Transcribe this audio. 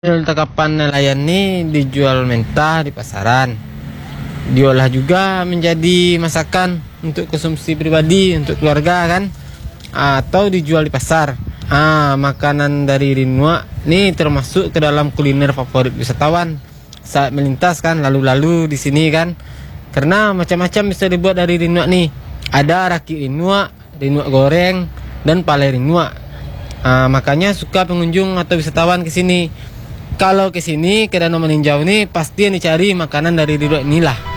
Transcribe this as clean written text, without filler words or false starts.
Tangkapan nelayan ini dijual mentah di pasaran, diolah juga menjadi masakan untuk konsumsi pribadi untuk keluarga kan, atau dijual di pasar. Makanan dari Rinua ini termasuk ke dalam kuliner favorit wisatawan saat melintas kan, lalu-lalu di sini kan, karena macam-macam bisa dibuat dari Rinua nih. Ada raki Rinua, Rinua goreng, dan pale Rinua. Makanya suka pengunjung atau wisatawan ke sini. Kalau ke sini ke Danau Meninjau ini pasti yang dicari makanan dari Rinua inilah.